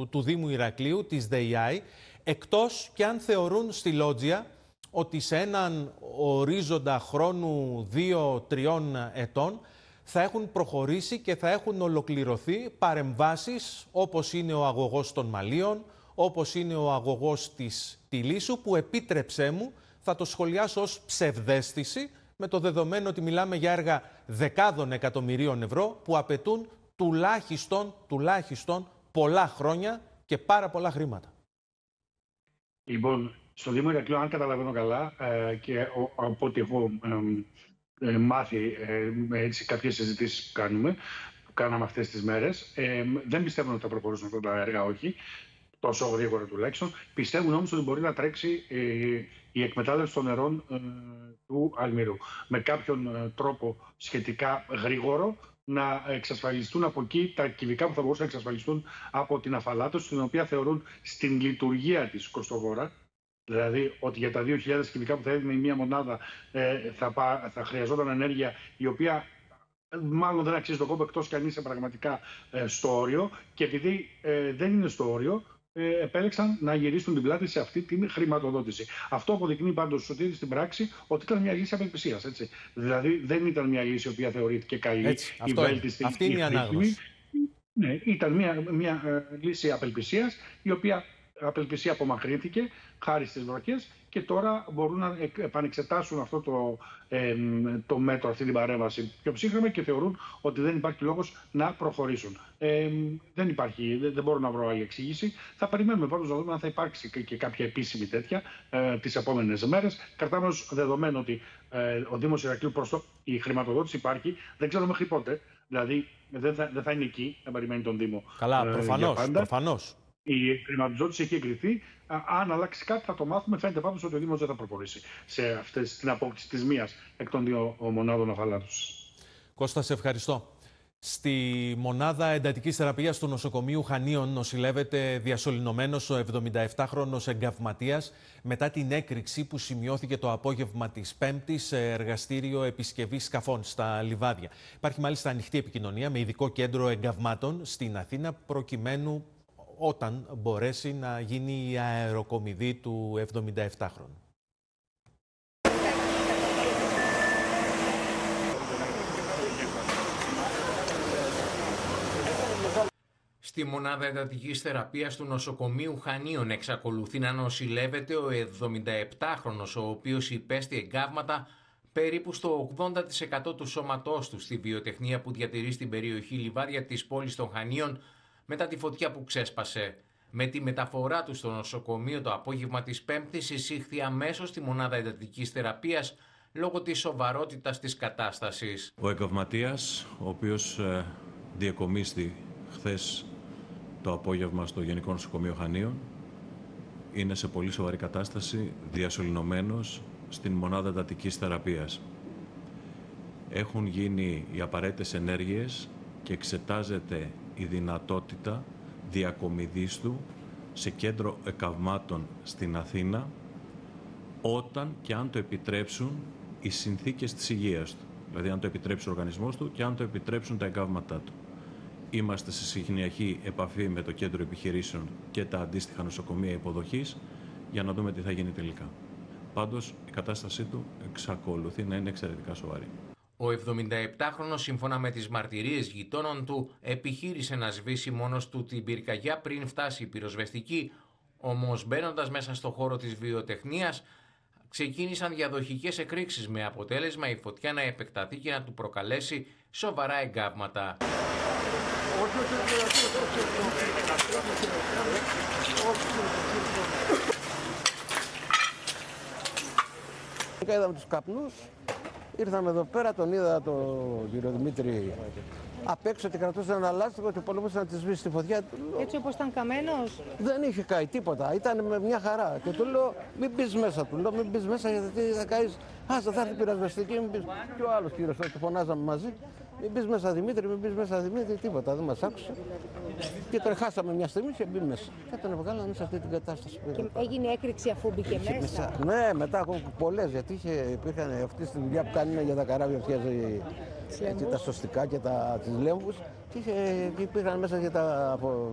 του Δήμου Ηρακλείου, της ΔΕΙΑΗ, εκτός και αν θεωρούν στη Λότζια ότι σε έναν ορίζοντα χρόνου 2-3 ετών θα έχουν προχωρήσει και θα έχουν ολοκληρωθεί παρεμβάσεις όπως είναι ο αγωγός των Μαλίων, όπως είναι ο αγωγός της Τιλίσσου, που, επίτρεψέ μου, θα το σχολιάσω ως ψευδαίσθηση, με το δεδομένο ότι μιλάμε για έργα δεκάδων εκατομμυρίων ευρώ που απαιτούν τουλάχιστον πολλά χρόνια και πάρα πολλά χρήματα. Λοιπόν, στο Δήμο Ηρακλείου, αν καταλαβαίνω καλά, και από ό,τι έχω μάθει έτσι κάποιες συζητήσεις που κάναμε αυτές τις μέρες, δεν πιστεύουν ότι θα προχωρήσουν αυτά τα έργα, όχι, τόσο γρήγορα τουλάχιστον. Πιστεύουν όμως ότι μπορεί να τρέξει η εκμετάλλευση των νερών του Αλμυρού με κάποιον τρόπο σχετικά γρήγορο, να εξασφαλιστούν από εκεί τα κυβικά που θα μπορούσαν να εξασφαλιστούν από την αφαλάτωση, την οποία θεωρούν στην λειτουργία της κοστοβόρα. Δηλαδή ότι για τα 2.000 κυβικά που θα έδινε η μία μονάδα θα χρειαζόταν ενέργεια η οποία μάλλον δεν αξίζει τον κόπο, εκτός κι αν είσαι πραγματικά στο όριο. Και επειδή δεν είναι στο όριο, επέλεξαν να γυρίσουν την πλάτη σε αυτή την χρηματοδότηση. Αυτό αποδεικνύει πάντως ότι στην πράξη ότι ήταν μια λύση απελπισίας. Δηλαδή δεν ήταν μια λύση η οποία θεωρήθηκε καλή ή βέλτιστη. Αυτή είναι η ανάγνωση. Ναι, ήταν μια λύση απελπισίας, η οποία απελπισία απομακρύνθηκε χάρη στις βροχές, και τώρα μπορούν να επανεξετάσουν αυτό το μέτρο, αυτή την παρέμβαση πιο ψύχρεμα, και θεωρούν ότι δεν υπάρχει λόγος να προχωρήσουν. Δεν μπορώ να βρω άλλη εξήγηση. Θα περιμένουμε πάντως να δούμε αν θα υπάρξει και κάποια επίσημη τέτοια τις επόμενες μέρες. Κρατάμε ως δεδομένο ότι ο Δήμος Ηρακλείου η χρηματοδότηση υπάρχει, δεν ξέρω μέχρι πότε. Δηλαδή δεν θα είναι εκεί να περιμένει τον Δήμο. Καλά, προφανώς. Η χρηματοδότηση έχει εγκριθεί. Αν αλλάξει κάτι θα το μάθουμε. Φαίνεται πάντως ότι ο Δήμος δεν θα προχωρήσει σε την απόκτηση της μίας εκ των δύο μονάδων αφαλάτωσης. Κώστα, σε ευχαριστώ. Στη μονάδα εντατικής θεραπείας του νοσοκομείου Χανίων νοσηλεύεται διασωληνωμένος ο 77χρονος εγκαυματίας μετά την έκρηξη που σημειώθηκε το απόγευμα της Πέμπτης σε εργαστήριο επισκευής σκαφών στα Λιβάδια. Υπάρχει μάλιστα ανοιχτή επικοινωνία με ειδικό κέντρο εγκαυμάτων στην Αθήνα, προκειμένου όταν μπορέσει να γίνει η αεροκομιδή του 77χρονου. Στη μονάδα εντατικής θεραπείας του νοσοκομείου Χανίων εξακολουθεί να νοσηλεύεται ο 77χρονος, ο οποίος υπέστη εγκάβματα περίπου στο 80% του σώματός του στη βιοτεχνία που διατηρεί στην περιοχή Λιβάδια της πόλης των Χανίων μετά τη φωτιά που ξέσπασε. Με τη μεταφορά του στο νοσοκομείο το απόγευμα της Πέμπτης εισήχθη αμέσως στη μονάδα εντατικής θεραπείας λόγω της σοβαρότητας της κατάστασης. Ο εγκαυματίας, ο οποίος διακομίστη χθες το απόγευμα στο Γενικό Νοσοκομείο Χανίων, είναι σε πολύ σοβαρή κατάσταση, διασωληνωμένος στην μονάδα εντατικής θεραπείας. Έχουν γίνει οι απαραίτητες ενέργειες και εξετάζεται η δυνατότητα διακομιδής του σε κέντρο εκαυμάτων στην Αθήνα, όταν και αν το επιτρέψουν οι συνθήκες της υγείας του. Δηλαδή αν το επιτρέψει ο οργανισμός του και αν το επιτρέψουν τα εγκαύματά του. Είμαστε σε συχνιακή επαφή με το κέντρο επιχειρήσεων και τα αντίστοιχα νοσοκομεία υποδοχής για να δούμε τι θα γίνει τελικά. Πάντως η κατάστασή του εξακολουθεί να είναι εξαιρετικά σοβαρή. Ο 77χρονος, σύμφωνα με τις μαρτυρίες γειτόνων του, επιχείρησε να σβήσει μόνος του την πυρκαγιά πριν φτάσει η πυροσβεστική, όμως μπαίνοντας μέσα στο χώρο της βιοτεχνίας, ξεκίνησαν διαδοχικές εκρήξεις με αποτέλεσμα η φωτιά να επεκταθεί και να του προκαλέσει σοβαρά εγκάβματα. Είδαμε τους καπνούς, ήρθαμε εδώ πέρα, τον είδα τον κύριο Δημήτρη απ' έξω και κρατούσε ένα λάστιχο και πολεμούσε να τη σβήσει τη φωτιά. Έτσι όπως ήταν καμένος. Δεν είχε καεί τίποτα, ήταν με μια χαρά. Και του λέω μην μπεις μέσα, μην μπεις μέσα γιατί θα καείς. Άστα, θα έρθει η πυροσβεστική, μην μπεις. Και ο άλλος κύριος, το φωνάζαμε μαζί. Μην μπεις μέσα Δημήτρη, μην μπεις μέσα Δημήτρη, τίποτα, δεν μας άκουσε. Και τον χάσαμε μια στιγμή και μπει μέσα. Και τον βγάλαμε σε αυτή την κατάσταση. Και έγινε έκρηξη αφού μπήκε μέσα. Ναι, μετά έχω πολλές, γιατί υπήρχαν αυτή τη δουλειά που κάνει για τα καράβια, φτιάζει τα σωστικά και τις λέμβους. Και υπήρχαν μέσα και τα